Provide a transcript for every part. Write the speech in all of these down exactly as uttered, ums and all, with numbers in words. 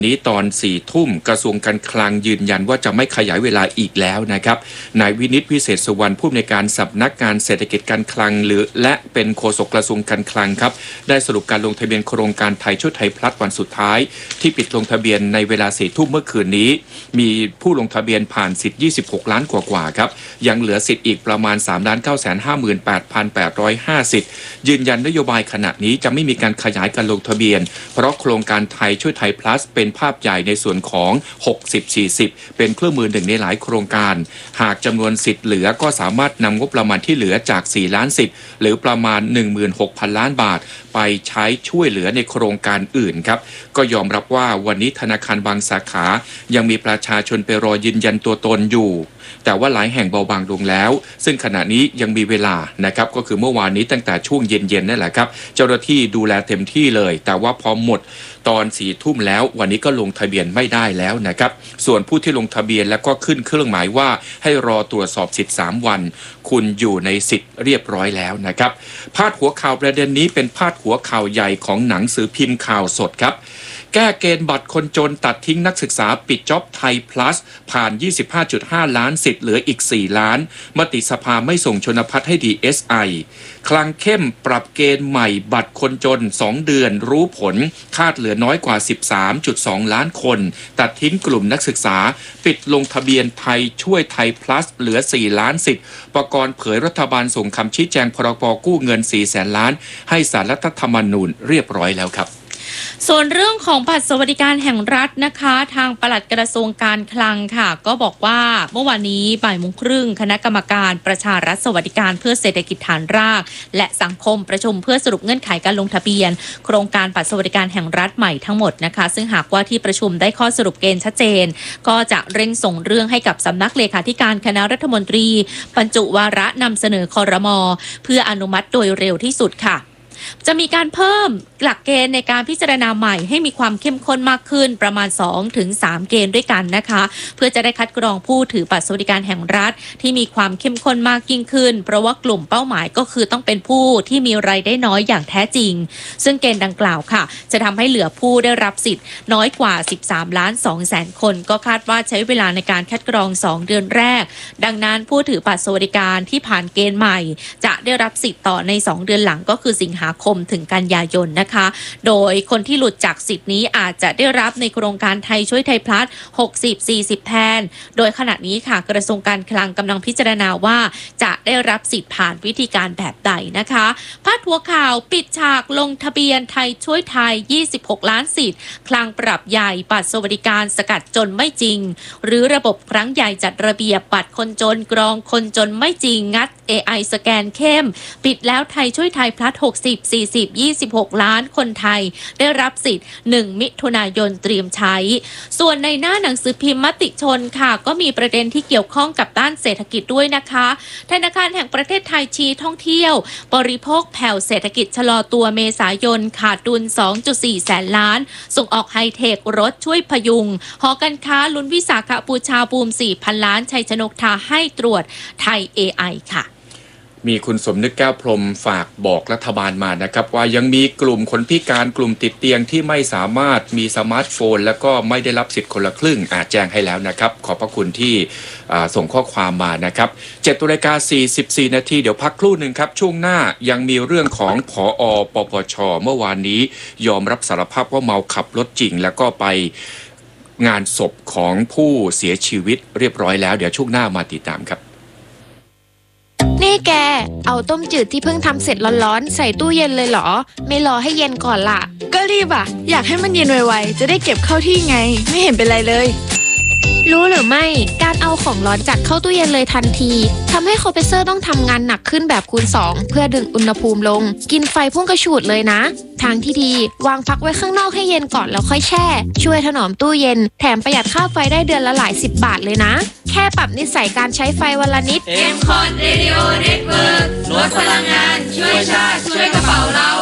นี้ตอนสี่ทุ่มกระทรวงการคลังยืนยันว่าจะไม่ขยายเวลาอีกแล้วนะครับนายวินิตวิเศษสุวรรณผู้อำนวยการสำนักงานเศรษฐกิจการคลังหรือและเป็นโฆษกกระทรวงการคลังครับได้สรุปการลงทะเบียนโครงการไทยช่วยไทยพลัสวันสุดท้ายที่ปิดลงทะเบียนในเวลาสี่ทุ่มเมื่อคืนนี้มีผู้ลงทะเบียนผ่านสิทธิ์ยี่สิบหกล้านกว่าๆครับยังเหลือสิทธิ์อีกประมาณ สามล้านเก้าแสนห้าหมื่นแปดพันแปดร้อยห้าสิบ ยืนยันนโยบายขณะนี้จะไม่มีการขยายการลงทะเบียนเพราะโครงการไทยช่วยไทยพลัสเป็นภาพใหญ่ในส่วนของ หกสิบ สี่สิบ เป็นเครื่องมือหนึ่งในหลายโครงการหากจำนวนสิทธิ์เหลือก็สามารถนำงบประมาณที่เหลือจากสี่ล้านสิทธิ์หรือประมาณ หนึ่งหมื่นหกพัน ล้านบาทไปใช้ช่วยเหลือในโครงการอื่นครับก็ยอมรับว่าวันนี้ธนาคารบางสาขายังมีประชาชนไปรอยืนยันตัวตนอยู่แต่ว่าหลายแห่งเบาบางลงแล้วซึ่งขณะนี้ยังมีเวลานะครับก็คือเมื่อวานนี้ตั้งแต่ช่วงเย็นๆนั่นแหละครับเจ้าหน้าที่ดูแลเต็มที่เลยแต่ว่าพอหมดตอนสี่ทุ่มแล้ววันนี้ก็ลงทะเบียนไม่ได้แล้วนะครับส่วนผู้ที่ลงทะเบียนแล้วก็ขึ้นเครื่องหมายว่าให้รอตรวจสอบสิทธิ์สามวันคุณอยู่ในสิทธิ์เรียบร้อยแล้วนะครับพาดหัวข่าวประเด็นนี้เป็นพาดหัวข่าวใหญ่ของหนังสือพิมพ์ข่าวสดครับแก้เกณฑ์บัตรคนจนตัดทิ้งนักศึกษาปิดจ็อบไทยพลัสผ่าน ยี่สิบห้าจุดห้า ล้านสิทธิ์เหลืออีกสี่ล้านมติสภาไม่ส่งชนพัฒน์ให้ ดี เอส ไอ คลังเข้มปรับเกณฑ์ใหม่บัตรคนจนสองเดือนรู้ผลคาดเหลือน้อยกว่า สิบสามจุดสอง ล้านคนตัดทิ้งกลุ่มนักศึกษาปิดลงทะเบียนไทยช่วยไทยพลัสเหลือสี่ล้านสิทธิ์ปกรณ์เผยรัฐบาลส่งคำชี้แจงพรบกู้เงินสี่แสนล้านให้ศาลรัฐธรรมนูญเรียบร้อยแล้วครับส่วนเรื่องของบัตรสวัสดิการแห่งรัฐนะคะทางปลัดกระทรวงการคลังค่ะก็บอกว่าเมื่อวานนี้บ่ายโมงครึ่งคณะกรรมการประชารัฐสวัสดิการเพื่อเศรษฐกิจฐานรากและสังคมประชุมเพื่อสรุปเงื่อนไขการลงทะเบียนโครงการบัตรสวัสดิการแห่งรัฐใหม่ทั้งหมดนะคะซึ่งหากว่าที่ประชุมได้ข้อสรุปเกณฑ์ชัดเจนก็จะเร่งส่งเรื่องให้กับสำนักเลขาธิการคณะรัฐมนตรีบรรจุวาระนำเสนอครม.เพื่ออนุมัติโดยเร็วที่สุดค่ะจะมีการเพิ่มหลักเกณฑ์ในการพิจารณาใหม่ให้มีความเข้มข้นมากขึ้นประมาณ สองถึงสาม เกณฑ์ด้วยกันนะคะเพื่อจะได้คัดกรองผู้ถือบัตรสวัสดิการแห่งรัฐที่มีความเข้มข้นมากยิ่งขึ้นเพราะว่ากลุ่มเป้าหมายก็คือต้องเป็นผู้ที่มีรายได้น้อยอย่างแท้จริงซึ่งเกณฑ์ดังกล่าวค่ะจะทำให้เหลือผู้ได้รับสิทธิ์น้อยกว่าสิบสามล้านสองแสนคนก็คาดว่าใช้เวลาในการคัดกรองสองเดือนแรกดังนั้นผู้ถือบัตรสวัสดิการที่ผ่านเกณฑ์ใหม่จะได้รับสิทธิ์ต่อในสองเดือนหลังก็คือสิงหาคมถึงกันยายนนะคะโดยคนที่หลุดจากสิทธิ์นี้อาจจะได้รับในโครงการไทยช่วยไทยพลัสหกสิบ สี่สิบแทนโดยขณะนี้ค่ะกระทรวงการคลังกำลังพิจารณาว่าจะได้รับสิทธิ์ผ่านวิธีการแบบใดนะคะพาดหัวข่าวปิดฉากลงทะเบียนไทยช่วยไทยยี่สิบหกล้านสิทธิ์คลังปรับใหญ่บัตรสวัสดิการสกัดจนไม่จริงหรือระบบครั้งใหญ่จัดระเบียบบัตรคนจนกรองคนจนไม่จริงงัด เอ ไอ สแกนเข้มปิดแล้วไทยช่วยไทยพลัสหกสิบ สี่สิบ ยี่สิบหกล้านคนไทยได้รับสิทธิ์หนึ่งมิถุนายนเตรียมใช้ส่วนในหน้าหนังสือพิมพ์มติชนค่ะก็มีประเด็นที่เกี่ยวข้องกับด้านเศรษฐกิจด้วยนะคะธนาคารแห่งประเทศไทยชี้ท่องเที่ยวบริโภคแผ่วเศรษฐกิจชะลอตัวเมษายนขาดดุล สองจุดสี่ แสนล้านส่งออกไฮเทครถช่วยพยุงหอการค้าลุ้นวิสาขบูชาบูม สี่พัน ล้านชัยชนกทาให้ตรวจไทย เอ ไอ ค่ะมีคุณสมนึกแก้วพรหมฝากบอกรัฐบาลมานะครับว่ายังมีกลุ่มคนพิการกลุ่มติดเตียงที่ไม่สามารถมีสมาร์ทโฟนแล้วก็ไม่ได้รับสิทธิ์คนละครึ่งอาจแจ้งให้แล้วนะครับขอบพระคุณที่ส่งข้อความมานะครับเจ็ดนาฬิกาสี่สิบสี่นาทีเดี๋ยวพักครู่หนึ่งครับช่วงหน้ายังมีเรื่องของผอ.ปปช.เมื่อวานนี้ยอมรับสารภาพว่าเมาขับรถจริงแล้วก็ไปงานศพของผู้เสียชีวิตเรียบร้อยแล้วเดี๋ยวช่วงหน้ามาติดตามครับนี่แกเอาต้มจืดที่เพิ่งทำเสร็จร้อนๆใส่ตู้เย็นเลยเหรอไม่รอให้เย็นก่อนล่ะก็รีบอ่ะอยากให้มันเย็นไวๆจะได้เก็บเข้าที่ไงไม่เห็นเป็นไรเลยรู้หรือไม่การเอาของร้อนจัดเข้าตู้เย็นเลยทันทีทำให้คอมเพรสเซอร์ต้องทำงานหนักขึ้นแบบคูณสองเพื่อดึงอุณหภูมิลงกินไฟพุ่งกระฉูดเลยนะทางที่ดีวางพักไว้ข้างนอกให้เย็นก่อนแล้วค่อยแช่ช่วยถนอมตู้เย็นแถมประหยัดค่าไฟได้เดือนละหลายสิบบาทเลยนะแค่ปรับนิสัยการใช้ไฟวันละนิดเอ็ม คอท Radio Network ลดพลังงานช่วยชาติช่วยกระเป๋าเรา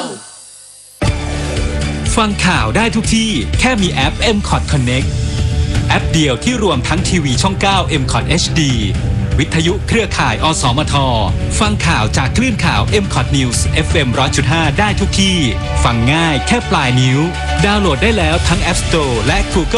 ฟังข่าวได้ทุกที่แค่มีแอป เอ็ม คอท Connect แอปเดียวที่รวมทั้งทีวีช่อง เก้า เอ็ม คอท เอช ดีวิทยุเครือข่ายอสมทฟังข่าวจากคลื่นข่าว เอ็ม คอท News เอฟ เอ็ม หนึ่งร้อยจุดห้า ได้ทุกที่ฟังง่ายแค่ปลายนิ้วดาวน์โหลดได้แล้วทั้ง App Store และ Google